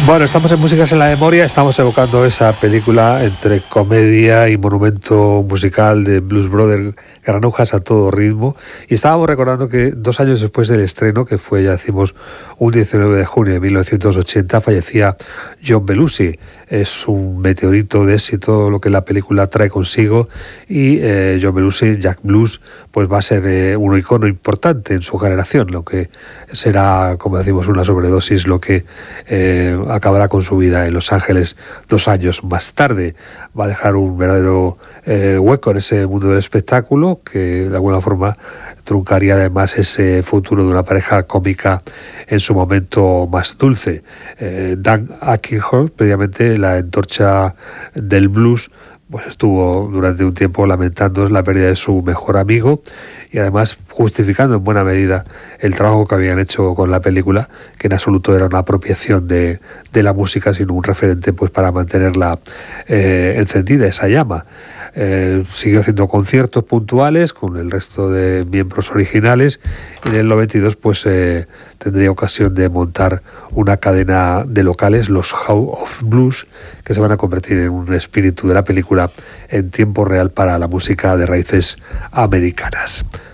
Bueno, estamos en Músicas en la Memoria, estamos evocando esa película entre comedia y monumento musical de Blues Brothers, Granujas a todo ritmo, y estábamos recordando que 2 años después del estreno, que fue, ya decimos, un 19 de junio de 1980, fallecía John Belushi. Es un meteorito de éxito lo que la película trae consigo, y John Belushi, Jack Blues, pues va a ser un icono importante en su generación, lo que será, como decimos, una sobredosis, lo que acabará con su vida en Los Ángeles 2 años más tarde. Va a dejar un verdadero hueco en ese mundo del espectáculo, que de alguna forma truncaría además ese futuro de una pareja cómica en su momento más dulce. Dan Aykroyd, previamente la antorcha del blues, pues estuvo durante un tiempo lamentando la pérdida de su mejor amigo, y además justificando en buena medida el trabajo que habían hecho con la película, que en absoluto era una apropiación de la música, sino un referente pues para mantenerla encendida, esa llama. Siguió haciendo conciertos puntuales con el resto de miembros originales, y en el 92 pues tendría ocasión de montar una cadena de locales, los House of Blues, que se van a convertir en un espíritu de la película en tiempo real para la música de raíces americanas.